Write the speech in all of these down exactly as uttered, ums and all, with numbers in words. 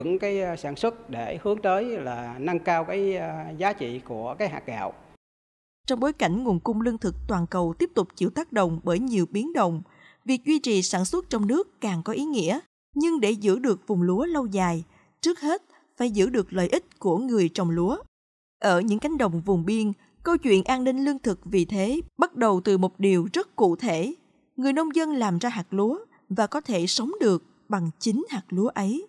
Những cái à, sản xuất để hướng tới là nâng cao cái à, giá trị của cái hạt gạo. Trong bối cảnh nguồn cung lương thực toàn cầu tiếp tục chịu tác động bởi nhiều biến động, việc duy trì sản xuất trong nước càng có ý nghĩa. Nhưng để giữ được vùng lúa lâu dài, trước hết phải giữ được lợi ích của người trồng lúa. Ở những cánh đồng vùng biên, câu chuyện an ninh lương thực vì thế bắt đầu từ một điều rất cụ thể. Người nông dân làm ra hạt lúa và có thể sống được bằng chính hạt lúa ấy.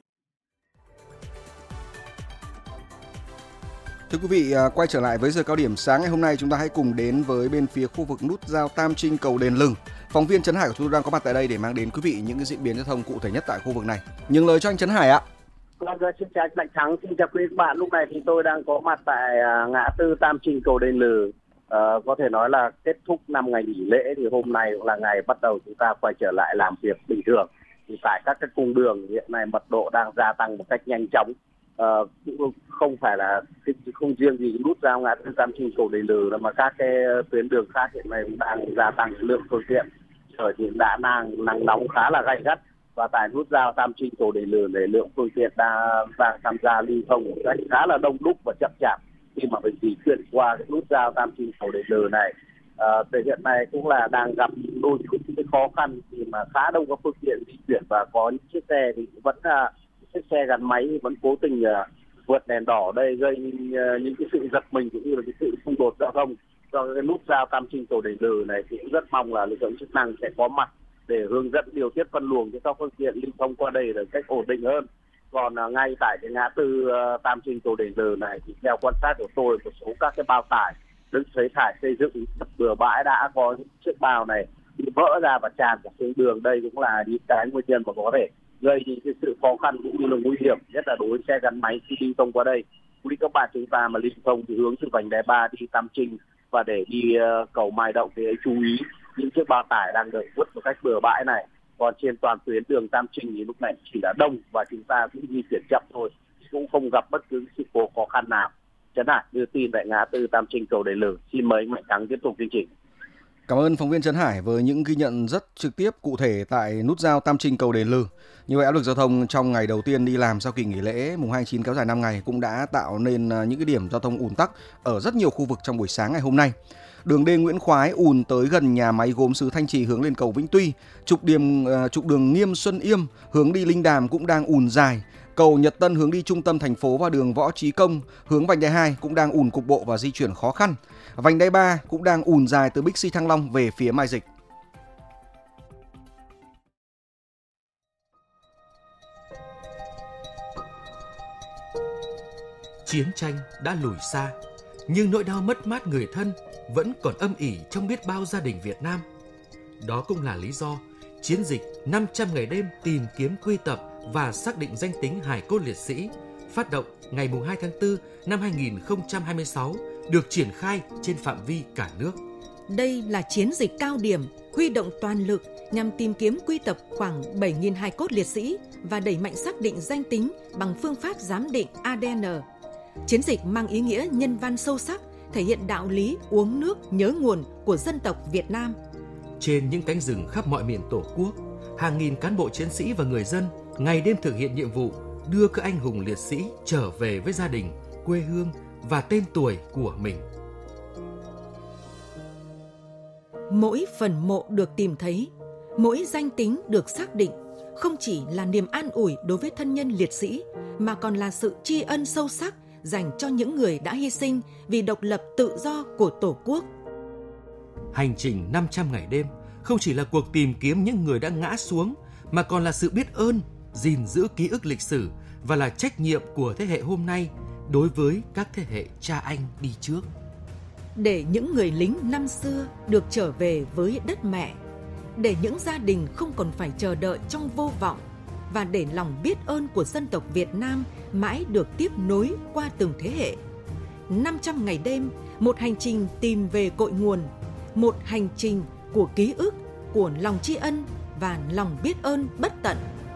Thưa quý vị, quay trở lại với giờ cao điểm sáng ngày hôm nay, chúng ta hãy cùng đến với bên phía khu vực nút giao Tam Trinh cầu Đền Lừng. Phóng viên Trấn Hải của chúng tôi đang có mặt tại đây để mang đến quý vị những cái diễn biến giao thông cụ thể nhất tại khu vực này. Nhường lời cho anh Trấn Hải ạ. Vâng, xin chào anh Mạnh Thắng, xin chào quý bạn. Lúc này thì tôi đang có mặt tại ngã tư Tam Trinh cầu Đền Lừ. À, có thể nói là kết thúc năm ngày nghỉ lễ thì hôm nay cũng là ngày bắt đầu chúng ta quay trở lại làm việc bình thường. Thì tại các cái cung đường hiện nay mật độ đang gia tăng một cách nhanh chóng. À, cũng không phải là không riêng gì nút giao ngã tư Tam Trinh cầu Đền Lừ mà các cái tuyến đường khác hiện nay cũng đang gia tăng lượng phương tiện. Trời thì đã nắng nắng nóng khá là gay gắt. Và tại nút giao Tam Trinh cầu Đền Lừ để lượng phương tiện đang, đang tham gia lưu thông một cách khá là đông đúc và chậm chạp khi mà mình di chuyển qua cái nút giao Tam Trinh cầu Đền Lừ này. À, thì hiện nay cũng là đang gặp đôi chút cái khó khăn khi mà khá đông các phương tiện di chuyển và có những chiếc xe thì vẫn uh, chiếc xe gắn máy vẫn cố tình uh, vượt đèn đỏ đây gây uh, những cái sự giật mình cũng như là cái sự xung đột giao thông. Do cái nút giao Tam Trinh cầu Đền Lừ này thì cũng rất mong là lực lượng chức năng sẽ có mặt để hướng dẫn điều tiết phân luồng cho các phương tiện lưu thông qua đây một cách ổn định hơn. Còn uh, ngay tại cái ngã tư uh, Tam Trinh cầu Đền Lừ này thì theo quan sát của tôi, một số các cái bao tải đựng phế thải xây dựng bừa bãi đã có những chiếc bao này bị vỡ ra và tràn cả xuống đường. Đây cũng là những cái nguyên nhân mà có thể gây những cái sự khó khăn cũng như là nguy hiểm, nhất là đối với xe gắn máy khi lưu thông qua đây. Quý các bạn chúng ta mà lưu thông thì hướng từ vành đai ba đi Tam Trinh và để đi uh, cầu Mai Động thì hãy chú ý những chiếc bao tải đang được vứt một cách bừa bãi này. Còn trên toàn tuyến đường Tam Trinh thì lúc này chỉ là đông và chúng ta cũng di chuyển chậm thôi, cũng không gặp bất cứ sự cố khó khăn nào. Trấn Hải đưa tin tại ngã tư Tam Trinh cầu Đền Lừ. Xin mời anh Mạnh Thắng tiếp tục chương trình. Cảm ơn phóng viên Trấn Hải với những ghi nhận rất trực tiếp cụ thể tại nút giao Tam Trinh cầu Đền Lừ. Như vậy áp lực giao thông trong ngày đầu tiên đi làm sau kỳ nghỉ lễ mùng hai tháng chín kéo dài năm ngày cũng đã tạo nên những cái điểm giao thông ùn tắc ở rất nhiều khu vực trong buổi sáng ngày hôm nay. Đường D Nguyễn Khoái ùn tới gần nhà máy gốm sứ Thanh Trì hướng lên cầu Vĩnh Tuy. Trục điểm uh, trục đường Nghiêm Xuân Yêm hướng đi Linh Đàm cũng đang ùn dài. Cầu Nhật Tân hướng đi trung tâm thành phố và đường Võ Trí Công hướng vành đai hai cũng đang ùn cục bộ và di chuyển khó khăn. Vành đai ba cũng đang ùn dài từ Bixi Thăng Long về phía Mai Dịch. Chiến tranh đã lùi xa, nhưng nỗi đau mất mát người thân vẫn còn âm ỉ trong biết bao gia đình Việt Nam. Đó cũng là lý do chiến dịch năm trăm ngày đêm tìm kiếm quy tập và xác định danh tính hài cốt liệt sĩ phát động ngày hai tháng tư năm hai nghìn không trăm hai mươi sáu được triển khai trên phạm vi cả nước. Đây là chiến dịch cao điểm huy động toàn lực nhằm tìm kiếm quy tập khoảng bảy nghìn hài cốt liệt sĩ và đẩy mạnh xác định danh tính bằng phương pháp giám định a đê en. Chiến dịch mang ý nghĩa nhân văn sâu sắc, thể hiện đạo lý uống nước nhớ nguồn của dân tộc Việt Nam. Trên những cánh rừng khắp mọi miền Tổ quốc, hàng nghìn cán bộ chiến sĩ và người dân ngày đêm thực hiện nhiệm vụ đưa các anh hùng liệt sĩ trở về với gia đình, quê hương và tên tuổi của mình. Mỗi phần mộ được tìm thấy, mỗi danh tính được xác định không chỉ là niềm an ủi đối với thân nhân liệt sĩ mà còn là sự tri ân sâu sắc dành cho những người đã hy sinh vì độc lập tự do của Tổ quốc. Hành trình năm trăm ngày đêm không chỉ là cuộc tìm kiếm những người đã ngã xuống mà còn là sự biết ơn, gìn giữ ký ức lịch sử và là trách nhiệm của thế hệ hôm nay đối với các thế hệ cha anh đi trước. Để những người lính năm xưa được trở về với đất mẹ, để những gia đình không còn phải chờ đợi trong vô vọng và để lòng biết ơn của dân tộc Việt Nam mãi được tiếp nối qua từng thế hệ. năm trăm ngày đêm, một hành trình tìm về cội nguồn, một hành trình của ký ức, của lòng tri ân và lòng biết ơn bất tận.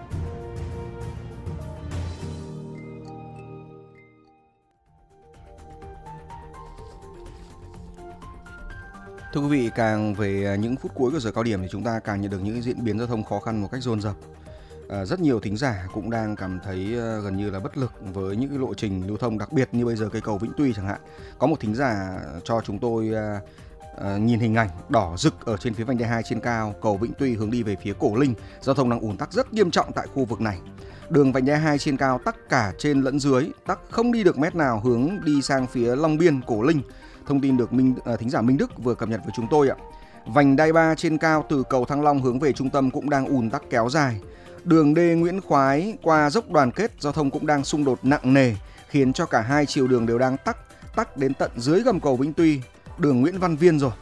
Thưa quý vị, càng về những phút cuối của giờ cao điểm thì chúng ta càng nhận được những diễn biến giao thông khó khăn một cách dồn dập. À, rất nhiều thính giả cũng đang cảm thấy uh, gần như là bất lực với những cái lộ trình lưu thông, đặc biệt như bây giờ cây cầu Vĩnh Tuy chẳng hạn. Có một thính giả cho chúng tôi uh, uh, nhìn hình ảnh đỏ rực ở trên phía vành đai hai trên cao cầu Vĩnh Tuy hướng đi về phía Cổ Linh. Giao thông đang ùn tắc rất nghiêm trọng tại khu vực này. Đường vành đai hai trên cao tắc cả trên lẫn dưới, tắc không đi được mét nào hướng đi sang phía Long Biên, Cổ Linh. Thông tin được Minh, uh, thính giả Minh Đức vừa cập nhật với chúng tôi ạ. Vành đai ba trên cao từ cầu Thăng Long hướng về trung tâm cũng đang ùn tắc kéo dài. Đường D Nguyễn Khoái qua dốc Đoàn Kết, giao thông cũng đang xung đột nặng nề, khiến cho cả hai chiều đường đều đang tắc, tắc đến tận dưới gầm cầu Vĩnh Tuy, đường Nguyễn Văn Viên rồi.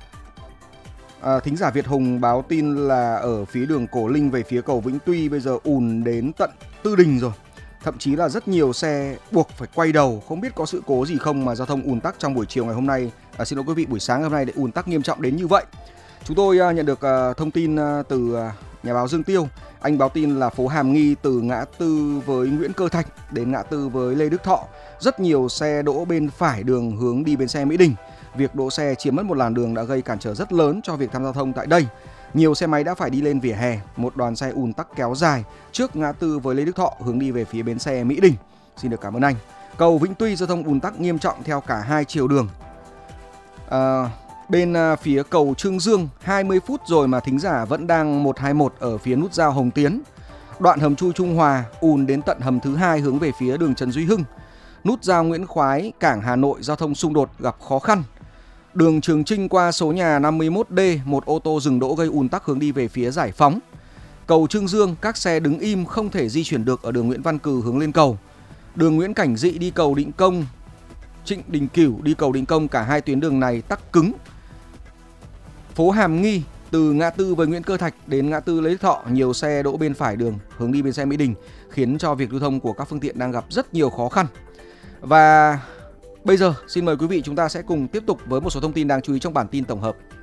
À, thính giả Việt Hùng báo tin là ở phía đường Cổ Linh về phía cầu Vĩnh Tuy bây giờ ùn đến tận Tư Đình rồi. Thậm chí là rất nhiều xe buộc phải quay đầu, không biết có sự cố gì không mà giao thông ùn tắc trong buổi chiều ngày hôm nay. À, xin lỗi quý vị, buổi sáng ngày hôm nay để ùn tắc nghiêm trọng đến như vậy. Chúng tôi uh, nhận được uh, thông tin uh, từ uh, nhà báo Dương Tiêu. Anh báo tin là phố Hàm Nghi từ ngã tư với Nguyễn Cơ Thạch đến ngã tư với Lê Đức Thọ, rất nhiều xe đỗ bên phải đường hướng đi bến xe Mỹ Đình. Việc đỗ xe chiếm mất một làn đường đã gây cản trở rất lớn cho việc tham gia giao thông tại đây. Nhiều xe máy đã phải đi lên vỉa hè, một đoàn xe ùn tắc kéo dài trước ngã tư với Lê Đức Thọ hướng đi về phía bến xe Mỹ Đình. Xin được cảm ơn anh. Cầu Vĩnh Tuy giao thông ùn tắc nghiêm trọng theo cả hai chiều đường. À, bên phía cầu Trương Dương hai mươi phút rồi mà thính giả vẫn đang một hai một ở phía nút giao Hồng Tiến. Đoạn hầm chui Trung Hòa ùn đến tận hầm thứ hai hướng về phía đường Trần Duy Hưng. Nút giao Nguyễn Khoái, cảng Hà Nội giao thông xung đột gặp khó khăn. Đường Trường Trinh qua số nhà năm mươi mốt D, một ô tô dừng đỗ gây ùn tắc hướng đi về phía Giải Phóng. Cầu Trương Dương, các xe đứng im không thể di chuyển được ở đường Nguyễn Văn Cừ hướng lên cầu. Đường Nguyễn Cảnh Dị đi cầu Định Công, Trịnh Đình Cửu đi cầu Định Công, cả hai tuyến đường này tắc cứng. Phố Hàm Nghi từ ngã tư với Nguyễn Cơ Thạch đến ngã tư Lê Đức Thọ, nhiều xe đỗ bên phải đường hướng đi bến xe Mỹ Đình, khiến cho việc lưu thông của các phương tiện đang gặp rất nhiều khó khăn. Và bây giờ xin mời quý vị chúng ta sẽ cùng tiếp tục với một số thông tin đáng chú ý trong bản tin tổng hợp.